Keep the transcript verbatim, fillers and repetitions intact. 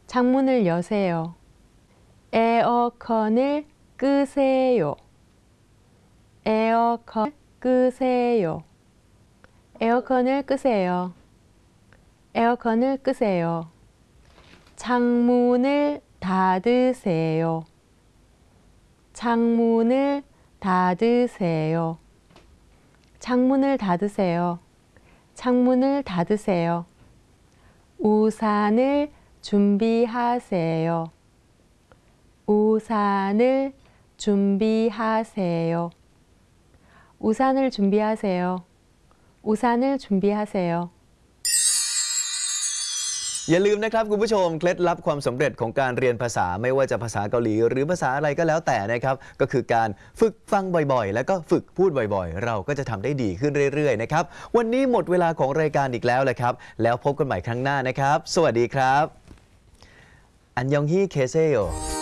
창문을 여세요. 에어컨을 끄세요. 에어컨 끄세요. 에어컨을 끄세요. 에어컨을 끄세요. 창문을 닫으세요. 창문을 닫으세요. 창문을 닫으세요. 창문을 닫으세요. 우산을 준비하세요. 우산을 준비하세요. 우산을 준비하세요. 우산을 준비하세요. อย่าลืมนะครับคุณผู้ชมเคล็ดลับความสำเร็จของการเรียนภาษาไม่ว่าจะภาษาเกาหลีหรือภาษาอะไรก็แล้วแต่นะครับก็คือการฝึกฟังบ่อยๆแล้วก็ฝึกพูดบ่อยๆเราก็จะทำได้ดีขึ้นเรื่อยๆนะครับวันนี้หมดเวลาของรายการอีกแล้วแหละครับแล้วพบกันใหม่ครั้งหน้านะครับสวัสดีครับอันยองฮีเคเซโย